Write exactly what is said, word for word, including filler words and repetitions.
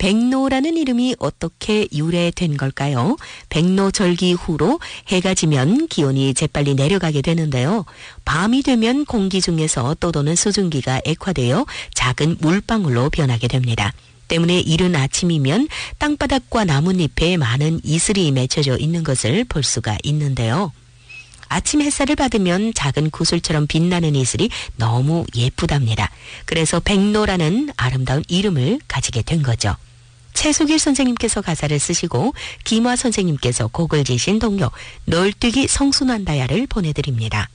백로라는 이름이 어떻게 유래된 걸까요? 백로절기 후로 해가 지면 기온이 재빨리 내려가게 되는데요. 밤이 되면 공기 중에서 떠도는 수증기가 액화되어 작은 물방울로 변하게 됩니다. 때문에 이른 아침이면 땅바닥과 나뭇잎에 많은 이슬이 맺혀져 있는 것을 볼 수가 있는데요. 아침 햇살을 받으면 작은 구슬처럼 빛나는 이슬이 너무 예쁘답니다. 그래서 백로라는 아름다운 이름을 가지게 된 거죠. 최수길 선생님께서 가사를 쓰시고 김화 선생님께서 곡을 지신 동요 널뛰기 성순환다야를 보내드립니다.